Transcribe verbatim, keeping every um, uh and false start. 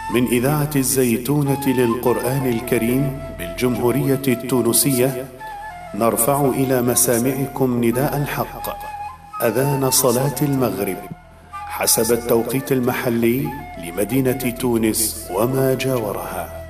من إذاعة الزيتونة للقرآن الكريم بالجمهورية التونسية، نرفع إلى مسامعكم نداء الحق، أذان صلاة المغرب حسب التوقيت المحلي لمدينة تونس وما جاورها.